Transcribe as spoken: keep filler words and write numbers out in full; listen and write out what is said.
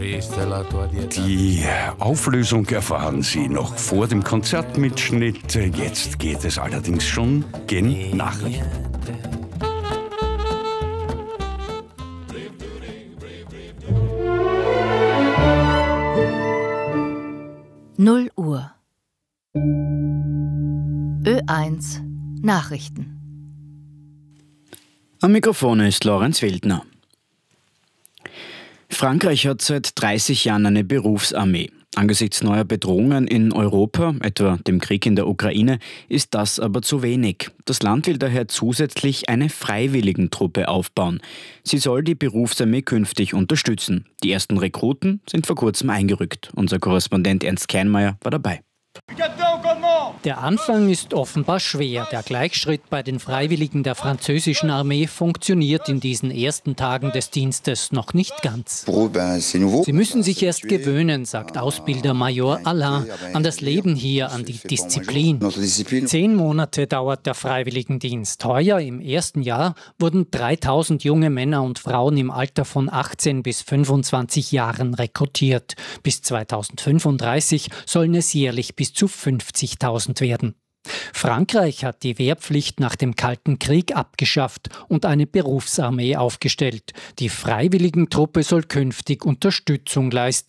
Die Auflösung erfahren Sie noch vor dem Konzertmitschnitt. Jetzt geht es allerdings schon gen Nachrichten. null Uhr. Ö eins Nachrichten. Am Mikrofon ist Lorenz Wildner. Frankreich hat seit dreißig Jahren eine Berufsarmee. Angesichts neuer Bedrohungen in Europa, etwa dem Krieg in der Ukraine, ist das aber zu wenig. Das Land will daher zusätzlich eine Freiwilligentruppe aufbauen. Sie soll die Berufsarmee künftig unterstützen. Die ersten Rekruten sind vor kurzem eingerückt. Unser Korrespondent Ernst Kleinmeier war dabei. Der Anfang ist offenbar schwer. Der Gleichschritt bei den Freiwilligen der französischen Armee funktioniert in diesen ersten Tagen des Dienstes noch nicht ganz. Sie müssen sich erst gewöhnen, sagt Ausbilder Major Alain, an das Leben hier, an die Disziplin. Zehn Monate dauert der Freiwilligendienst. Heuer, im ersten Jahr, wurden dreitausend junge Männer und Frauen im Alter von achtzehn bis fünfundzwanzig Jahren rekrutiert. Bis zweitausendfünfunddreißig sollen es jährlich bis zu fünfzigtausend werden. Frankreich hat die Wehrpflicht nach dem Kalten Krieg abgeschafft und eine Berufsarmee aufgestellt. Die Freiwilligentruppe soll künftig Unterstützung leisten.